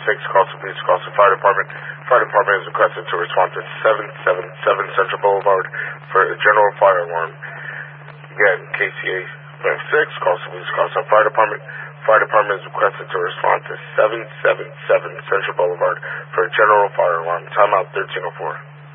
calls to police, calls to fire department. Fire department is requested to respond to 777 Central Boulevard for a general fire alarm. Again, KCA 6 calls to police, calls to fire department. Fire department is requested to respond to 777 Central Boulevard for a general fire alarm. Timeout 1304.